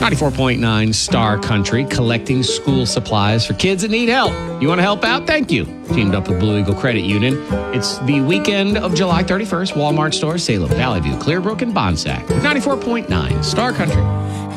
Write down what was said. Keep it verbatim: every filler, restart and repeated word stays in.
ninety-four point nine Star Country, collecting school supplies for kids that need help. You want to help out? Thank you. Teamed up with Blue Eagle Credit Union. It's the weekend of July thirty-first. Walmart stores, Salem, Valley View, Clearbrook, and Bonsack. ninety-four point nine Star Country.